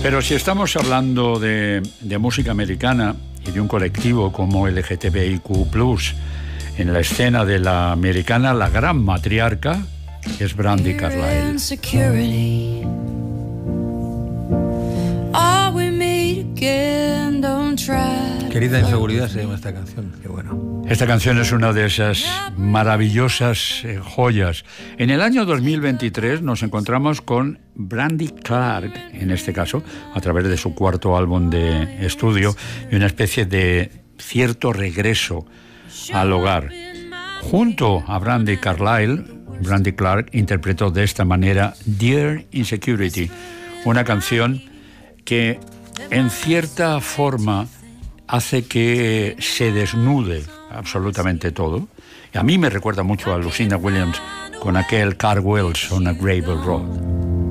Pero si estamos hablando de música americana y de un colectivo como LGTBIQ+, en la escena de la americana, la gran matriarca es Brandi Carlile. Querida inseguridad se llama esta canción, qué bueno. Esta canción es una de esas maravillosas joyas. En el año 2023 nos encontramos con Brandi Clark, en este caso, a través de su cuarto álbum de estudio, y una especie de cierto regreso al hogar. Junto a Brandi Carlile, Brandi Clark interpretó de esta manera Dear Insecurity, una canción que en cierta forma hace que se desnude absolutamente todo. Y a mí me recuerda mucho a Lucinda Williams con aquel Car Wheels on a Gravel Road.